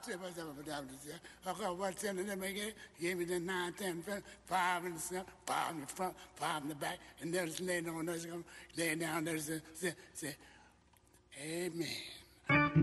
What's in the again? Gave me the 9, 10, 5 in the center, 5 in the front, 5 in the back, and there's laying on us, lay down, there's say, Amen.